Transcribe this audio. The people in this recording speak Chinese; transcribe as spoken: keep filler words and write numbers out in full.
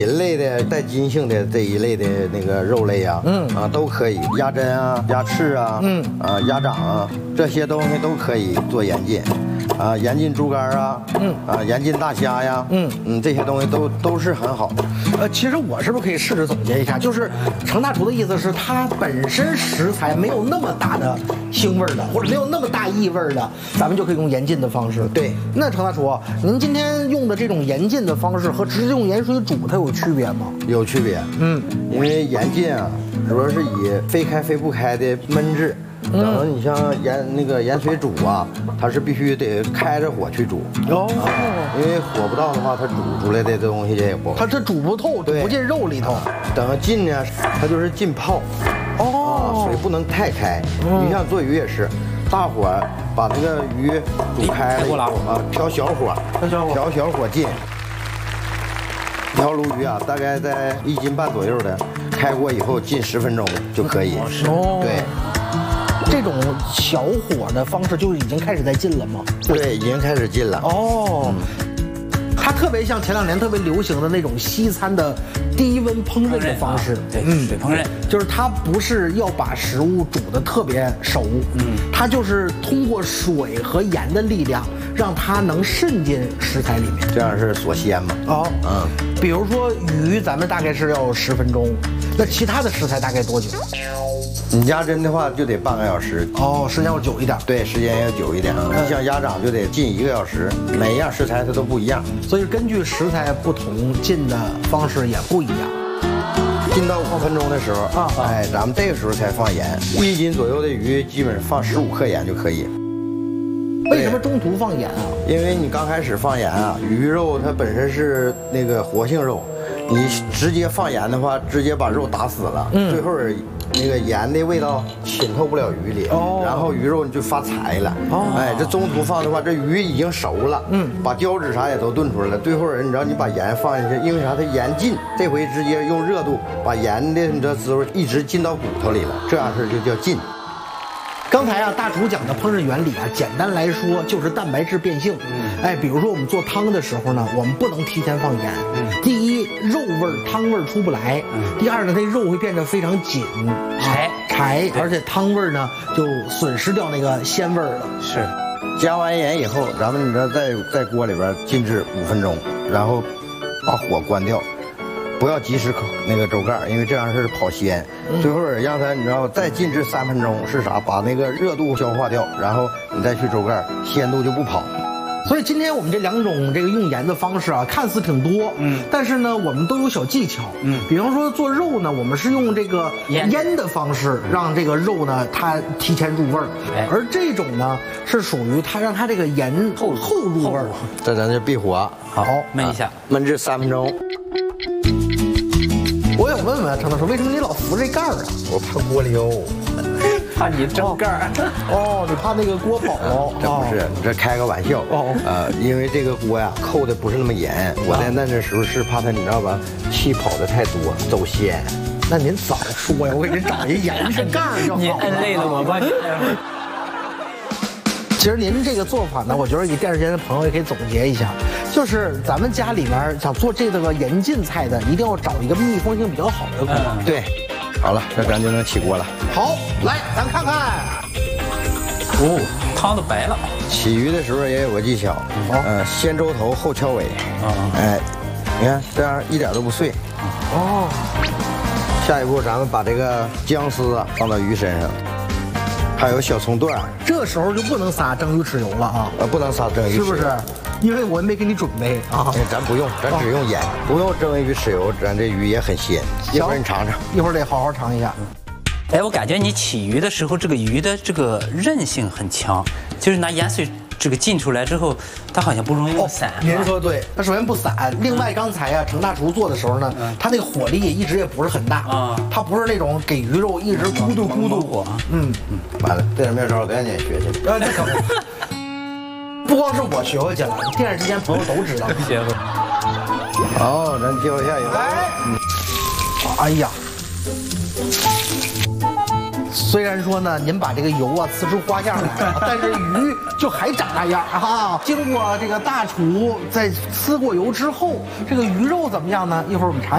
禽类的带筋性的这一类的那个肉类啊，嗯啊都可以，鸭胗啊、鸭翅啊，嗯啊鸭掌啊，这些东西都可以做盐浸，啊盐浸猪肝啊，嗯啊盐浸大虾呀，嗯嗯这些东西都都是很好的。 呃，其实我是不是可以试着总结一下？就是程大厨的意思是，它本身食材没有那么大的腥味儿的，或者没有那么大异味儿的，咱们就可以用盐浸的方式。 对， 那程大厨，您今天用的这种盐浸的方式和直接用盐水煮，它有区别吗？ 有区别，嗯，因为盐浸啊，主要是以飞开飞不开的焖制。等你像盐那个盐水煮啊，它是必须得开着火去煮哦，啊、因为火不到的话，它煮出来的东西也不好， 它这煮不透，煮不进肉里头。 等浸呢，它就是浸泡，哦，啊、水不能太开。嗯、你像做鱼也是，大火把那个鱼煮开了以后啊，调小火，调小火，调小火浸。一条鲈鱼啊，大概在一斤半左右的，开锅以后浸十分钟就可以。哦，对。 这种小火的方式就已经开始在浸了吗？ 对，已经开始浸了。哦， 嗯、它特别像前两年特别流行的那种西餐的低温烹饪的方式。 对，嗯，水烹饪， 就是它不是要把食物煮得特别熟，嗯，它就是通过水和盐的力量，让它能渗进食材里面， 这样是锁鲜嘛。 哦，嗯，比如说鱼，咱们大概是要十分钟，那其他的食材大概多久？ 你鸭胗的话就得半个小时哦，时间要久一点。 对，时间要久一点。你像鸭掌就得浸一个小时，每一样食材它都不一样， 所以根据食材不同，浸的方式也不一样。 浸到五分钟的时候啊，哎，咱们这个时候才放盐，一斤左右的鱼基本上放十五克盐就可以。 为什么中途放盐啊？ 因为你刚开始放盐啊，鱼肉它本身是那个活性肉，你直接放盐的话，直接把肉打死了，嗯，最后那个盐的味道浸透不了鱼里，哦，然后鱼肉就发柴了。哦，哎，这中途放的话，这鱼已经熟了，嗯，把胶质啥也都炖出来了。最后你知道，你把盐放进去，因为啥？它盐浸，这回直接用热度把盐的你这滋味一直浸到骨头里了，这样式就叫浸。 刚才啊，大厨讲的烹饪原理啊，简单来说就是蛋白质变性。嗯，哎，比如说我们做汤的时候呢，我们不能提前放盐。嗯，第一，肉味儿、汤味儿出不来；嗯，第二呢，它肉会变得非常紧， 柴柴，而且汤味儿呢就损失掉那个鲜味儿了。 是，加完盐以后，咱们你知道在在锅里边浸制五分钟，然后把火关掉。不要及时那个周盖，因为这样是跑鲜。嗯、最后让它你知道再浸制三分钟是啥？把那个热度消化掉，然后你再去周盖，鲜度就不跑。 所以今天我们这两种这个用盐的方式啊，看似挺多，嗯，但是呢，我们都有小技巧，嗯，比方说做肉呢，我们是用这个腌的方式，让这个肉呢它提前入味儿，哎，而这种呢是属于它让它这个盐后后入味儿。 这咱就闭火， 好，焖一下， 焖至三分钟。 我想问问程大厨，为什么你老扶这盖儿啊？ 我怕锅溜， 怕你蒸盖儿。 哦，你怕那个锅跑了？ 这不是，你这开个玩笑。哦，呃，因为这个锅呀扣的不是那么严，我在那的时候是怕它，你知道吧，气跑的太多，走鲜。 那您早说呀，我给您找一盐是盖儿就好了。 你摁累了我吧。 其实您这个做法呢，我觉得给电视间的朋友也可以总结一下，就是咱们家里面想做这个盐浸菜的，一定要找一个密封性比较好的锅。 嗯、对，好了，这咱就能起锅了。 好，来，咱看看。 哦，汤都白了。 起鱼的时候也有个技巧，嗯、呃，先周头后敲尾。啊、嗯，哎，你看这样一点都不碎。哦。下一步咱们把这个姜丝啊放到鱼身上。还有小葱段， 这时候就不能撒蒸鱼豉油了啊！ 呃，不能撒蒸鱼豉油， 是不是？因为我没给你准备啊。 哎，咱不用，咱只用盐，不用蒸鱼豉油，咱这鱼也很鲜。一会儿你尝尝， 一会儿得好好尝一下。 哎，我感觉你起鱼的时候，这个鱼的这个韧性很强，就是拿盐水这个浸出来之后，它好像不容易散。 您说对，它首先不散。另外，刚才啊，程大厨做的时候呢，他那个火力一直也不是很大啊，他不是那种给鱼肉一直咕嘟咕嘟火。嗯嗯，完了，这点妙招赶紧学去。啊，这可不光是我学回去了，电视之间朋友都知道。 学会。 好，咱接着下一个。哎， 嗯，哎呀。虽然说呢，您把这个油啊呲出花样来了，但是鱼就还长那样啊。经过这个大厨在呲过油之后，这个鱼肉怎么样呢？一会儿我们尝。